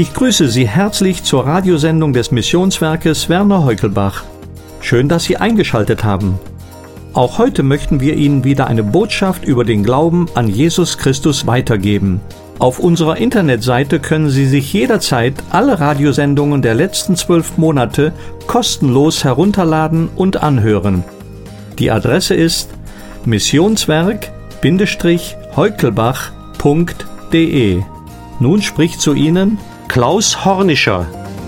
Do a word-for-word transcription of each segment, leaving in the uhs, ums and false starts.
Ich grüße Sie herzlich zur Radiosendung des Missionswerkes Werner Heukelbach. Schön, dass Sie eingeschaltet haben. Auch heute möchten wir Ihnen wieder eine Botschaft über den Glauben an Jesus Christus weitergeben. Auf unserer Internetseite können Sie sich jederzeit alle Radiosendungen der letzten zwölf Monate kostenlos herunterladen und anhören. Die Adresse ist missionswerk Heukelbach punkt de. Nun spricht zu Ihnen Klaus Hornischer.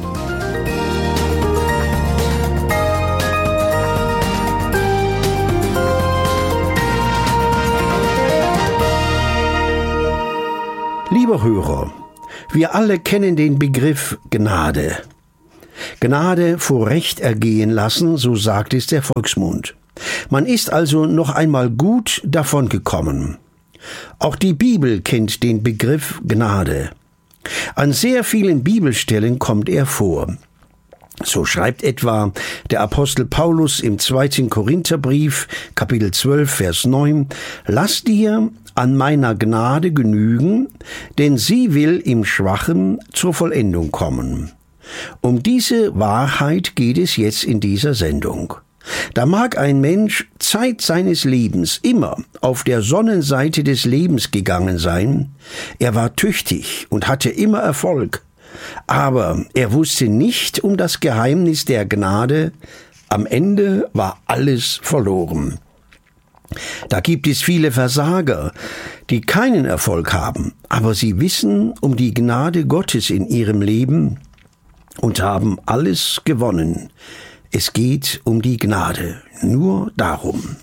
Lieber Hörer, wir alle kennen den Begriff Gnade. Gnade vor Recht ergehen lassen, so sagt es der Volksmund. Man ist also noch einmal gut davongekommen. Auch die Bibel kennt den Begriff Gnade. An sehr vielen Bibelstellen kommt er vor. So schreibt etwa der Apostel Paulus im zweiten Korintherbrief, Kapitel zwölf, Vers neun, »Lass dir an meiner Gnade genügen, denn sie will im Schwachen zur Vollendung kommen.« Um diese Wahrheit geht es jetzt in dieser Sendung. Da mag ein Mensch Zeit seines Lebens immer auf der Sonnenseite des Lebens gegangen sein, er war tüchtig und hatte immer Erfolg, aber er wusste nicht um das Geheimnis der Gnade, am Ende war alles verloren. Da gibt es viele Versager, die keinen Erfolg haben, aber sie wissen um die Gnade Gottes in ihrem Leben und haben alles gewonnen. Es geht um die Gnade, nur darum.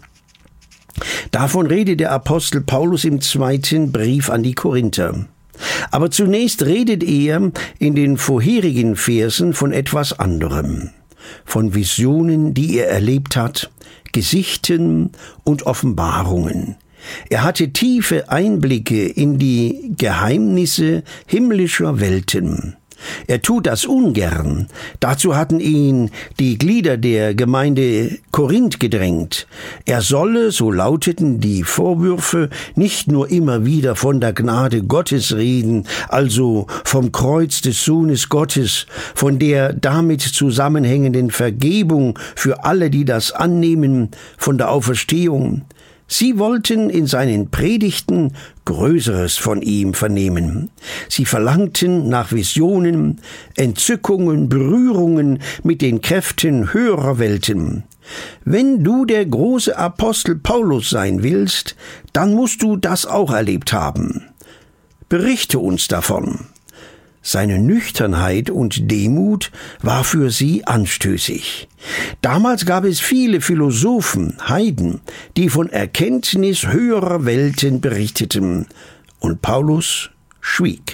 Davon redet der Apostel Paulus im zweiten Brief an die Korinther. Aber zunächst redet er in den vorherigen Versen von etwas anderem, von Visionen, die er erlebt hat, Gesichten und Offenbarungen. Er hatte tiefe Einblicke in die Geheimnisse himmlischer Welten. Er tut das ungern. Dazu hatten ihn die Glieder der Gemeinde Korinth gedrängt. Er solle, so lauteten die Vorwürfe, nicht nur immer wieder von der Gnade Gottes reden, also vom Kreuz des Sohnes Gottes, von der damit zusammenhängenden Vergebung für alle, die das annehmen, von der Auferstehung. Sie wollten in seinen Predigten Größeres von ihm vernehmen. Sie verlangten nach Visionen, Entzückungen, Berührungen mit den Kräften höherer Welten. Wenn du der große Apostel Paulus sein willst, dann musst du das auch erlebt haben. Berichte uns davon. Seine Nüchternheit und Demut war für sie anstößig. Damals gab es viele Philosophen, Heiden, die von Erkenntnis höherer Welten berichteten, und Paulus schwieg.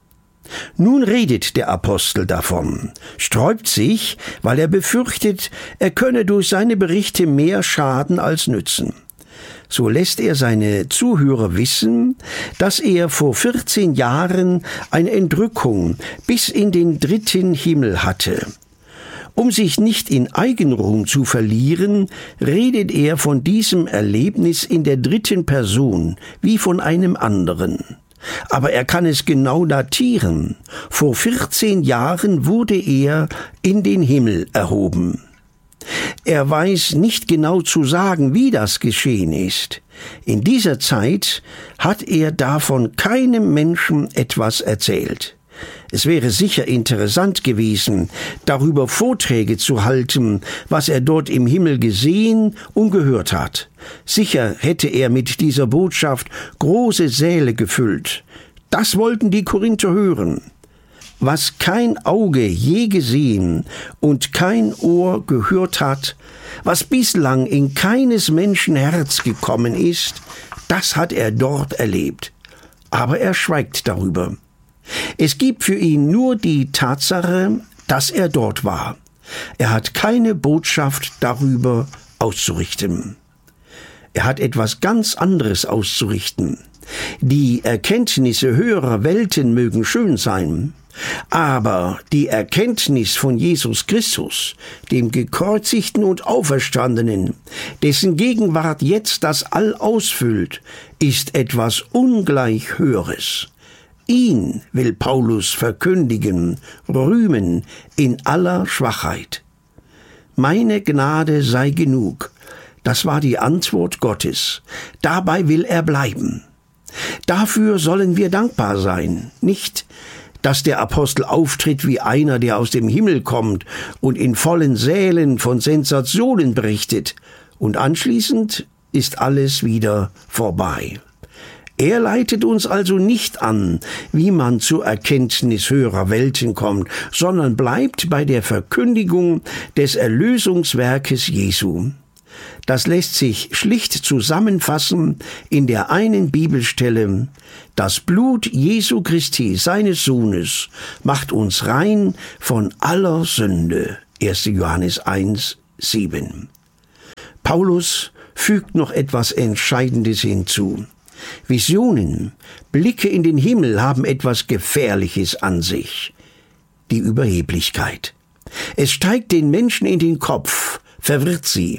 Nun redet der Apostel davon, sträubt sich, weil er befürchtet, er könne durch seine Berichte mehr schaden als nützen. So lässt er seine Zuhörer wissen, dass er vor vierzehn Jahren eine Entrückung bis in den dritten Himmel hatte. Um sich nicht in Eigenruhm zu verlieren, redet er von diesem Erlebnis in der dritten Person, wie von einem anderen. Aber er kann es genau datieren. Vor vierzehn Jahren wurde er in den Himmel erhoben. Er weiß nicht genau zu sagen, wie das geschehen ist. In dieser Zeit hat er davon keinem Menschen etwas erzählt. Es wäre sicher interessant gewesen, darüber Vorträge zu halten, was er dort im Himmel gesehen und gehört hat. Sicher hätte er mit dieser Botschaft große Säle gefüllt. Das wollten die Korinther hören. Was kein Auge je gesehen und kein Ohr gehört hat, was bislang in keines Menschen Herz gekommen ist, das hat er dort erlebt. Aber er schweigt darüber. Es gibt für ihn nur die Tatsache, dass er dort war. Er hat keine Botschaft darüber auszurichten. Er hat etwas ganz anderes auszurichten. Die Erkenntnisse höherer Welten mögen schön sein, aber die Erkenntnis von Jesus Christus, dem Gekreuzigten und Auferstandenen, dessen Gegenwart jetzt das All ausfüllt, ist etwas ungleich Höheres. Ihn will Paulus verkündigen, rühmen in aller Schwachheit. Meine Gnade sei genug. Das war die Antwort Gottes. Dabei will er bleiben. Dafür sollen wir dankbar sein. Nicht, dass der Apostel auftritt wie einer, der aus dem Himmel kommt und in vollen Sälen von Sensationen berichtet. Und anschließend ist alles wieder vorbei. Er leitet uns also nicht an, wie man zur Erkenntnis höherer Welten kommt, sondern bleibt bei der Verkündigung des Erlösungswerkes Jesu. Das lässt sich schlicht zusammenfassen in der einen Bibelstelle: Das Blut Jesu Christi, seines Sohnes, macht uns rein von aller Sünde. erster Johannes eins, sieben. Paulus fügt noch etwas Entscheidendes hinzu. Visionen, Blicke in den Himmel haben etwas Gefährliches an sich: die Überheblichkeit. Es steigt den Menschen in den Kopf, verwirrt sie.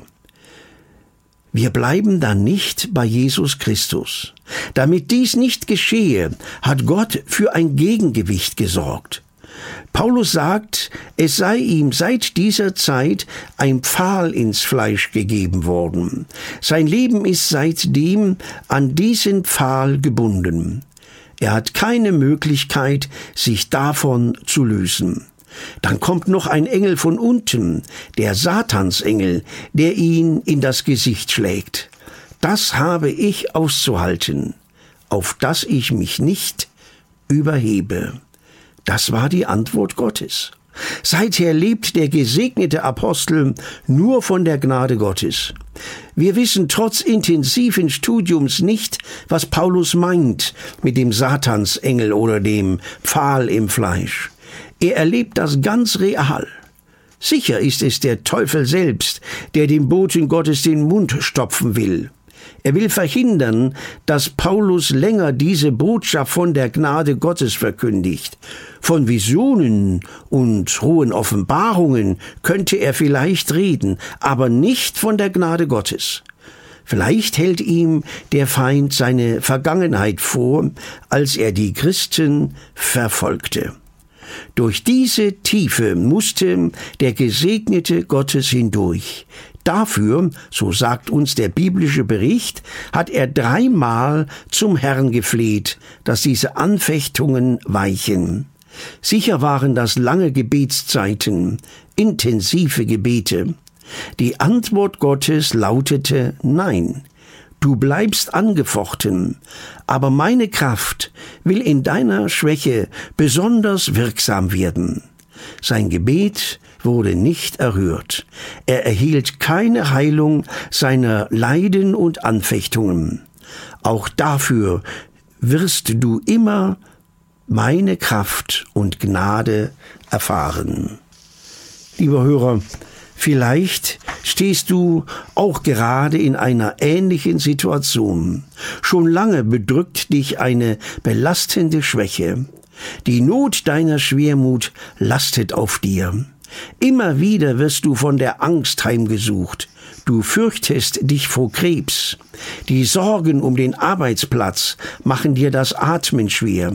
Wir bleiben dann nicht bei Jesus Christus. Damit dies nicht geschehe, hat Gott für ein Gegengewicht gesorgt. Paulus sagt, es sei ihm seit dieser Zeit ein Pfahl ins Fleisch gegeben worden. Sein Leben ist seitdem an diesen Pfahl gebunden. Er hat keine Möglichkeit, sich davon zu lösen. Dann kommt noch ein Engel von unten, der Satansengel, der ihn in das Gesicht schlägt. Das habe ich auszuhalten, auf dass ich mich nicht überhebe. Das war die Antwort Gottes. Seither lebt der gesegnete Apostel nur von der Gnade Gottes. Wir wissen trotz intensiven Studiums nicht, was Paulus meint mit dem Satansengel oder dem Pfahl im Fleisch. Er erlebt das ganz real. Sicher ist es der Teufel selbst, der dem Boten Gottes den Mund stopfen will. Er will verhindern, dass Paulus länger diese Botschaft von der Gnade Gottes verkündigt. Von Visionen und hohen Offenbarungen könnte er vielleicht reden, aber nicht von der Gnade Gottes. Vielleicht hält ihm der Feind seine Vergangenheit vor, als er die Christen verfolgte. Durch diese Tiefe musste der Gesegnete Gottes hindurch. Dafür, so sagt uns der biblische Bericht, hat er dreimal zum Herrn gefleht, dass diese Anfechtungen weichen. Sicher waren das lange Gebetszeiten, intensive Gebete. Die Antwort Gottes lautete Nein. Du bleibst angefochten, aber meine Kraft will in deiner Schwäche besonders wirksam werden. Sein Gebet wurde nicht erhört. Er erhielt keine Heilung seiner Leiden und Anfechtungen. Auch dafür wirst du immer meine Kraft und Gnade erfahren. Lieber Hörer, vielleicht stehst du auch gerade in einer ähnlichen Situation. Schon lange bedrückt dich eine belastende Schwäche. Die Not deiner Schwermut lastet auf dir. Immer wieder wirst du von der Angst heimgesucht. Du fürchtest dich vor Krebs. Die Sorgen um den Arbeitsplatz machen dir das Atmen schwer.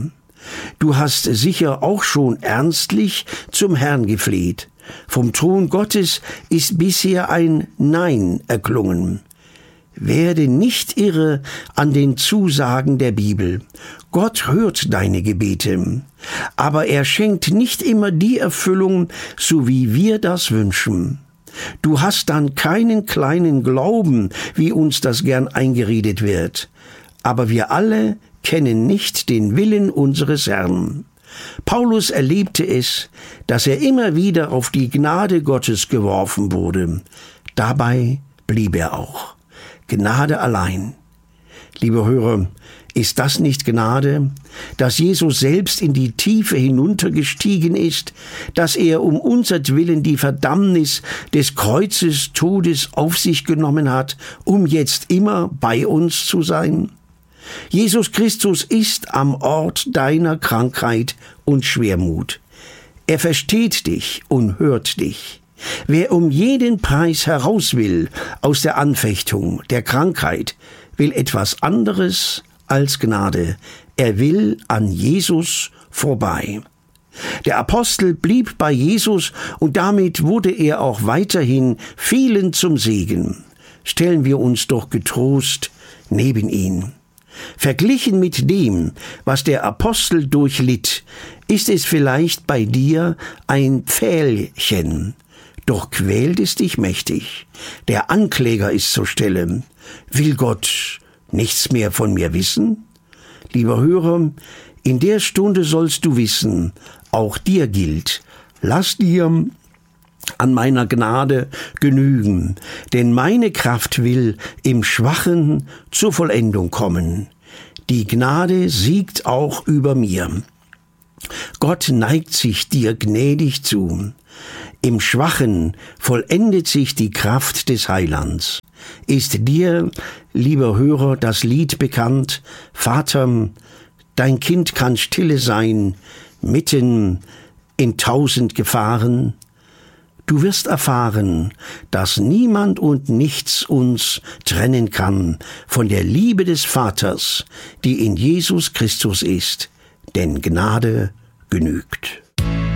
Du hast sicher auch schon ernstlich zum Herrn gefleht. Vom Thron Gottes ist bisher ein Nein erklungen. Werde nicht irre an den Zusagen der Bibel. Gott hört deine Gebete, aber er schenkt nicht immer die Erfüllung, so wie wir das wünschen. Du hast dann keinen kleinen Glauben, wie uns das gern eingeredet wird. Aber wir alle kennen nicht den Willen unseres Herrn. Paulus erlebte es, dass er immer wieder auf die Gnade Gottes geworfen wurde. Dabei blieb er auch. Gnade allein. Liebe Hörer, ist das nicht Gnade, dass Jesus selbst in die Tiefe hinuntergestiegen ist, dass er um unsertwillen die Verdammnis des Kreuzes Todes auf sich genommen hat, um jetzt immer bei uns zu sein? Jesus Christus ist am Ort deiner Krankheit und Schwermut. Er versteht dich und hört dich. Wer um jeden Preis heraus will aus der Anfechtung, der Krankheit, will etwas anderes als Gnade. Er will an Jesus vorbei. Der Apostel blieb bei Jesus und damit wurde er auch weiterhin vielen zum Segen. Stellen wir uns doch getrost neben ihn. Verglichen mit dem, was der Apostel durchlitt, ist es vielleicht bei dir ein Pfählchen. Doch quält es dich mächtig. Der Ankläger ist zur Stelle. Will Gott nichts mehr von mir wissen? Lieber Hörer, in der Stunde sollst du wissen, auch dir gilt, lass dir an meiner Gnade genügen, denn meine Kraft will im Schwachen zur Vollendung kommen. Die Gnade siegt auch über mir. Gott neigt sich dir gnädig zu. Im Schwachen vollendet sich die Kraft des Heilands. Ist dir, lieber Hörer, das Lied bekannt? Vater, dein Kind kann stille sein, mitten in tausend Gefahren. Du wirst erfahren, dass niemand und nichts uns trennen kann von der Liebe des Vaters, die in Jesus Christus ist, denn Gnade genügt.